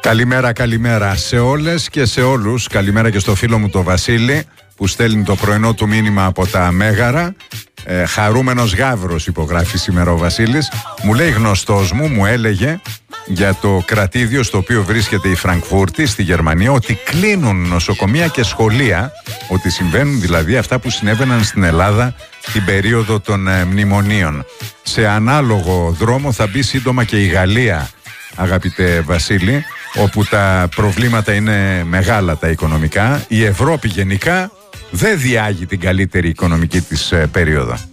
Καλημέρα σε όλες και σε όλους. Καλημέρα και στο φίλο μου το Βασίλη που στέλνει το πρωινό του μήνυμα από τα Μέγαρα. Χαρούμενος γάβρος υπογράφει σήμερα ο Βασίλης. Μου λέει γνωστός μου έλεγε για το κρατήδιο στο οποίο βρίσκεται η Φραγκφούρτη στη Γερμανία ότι κλείνουν νοσοκομεία και σχολεία, ότι συμβαίνουν δηλαδή αυτά που συνέβαιναν στην Ελλάδα την περίοδο των μνημονίων. Σε ανάλογο δρόμο θα μπει σύντομα και η Γαλλία, αγαπητέ Βασίλη, όπου τα προβλήματα είναι μεγάλα τα οικονομικά. Η Ευρώπη γενικά δεν διάγει την καλύτερη οικονομική της περίοδο.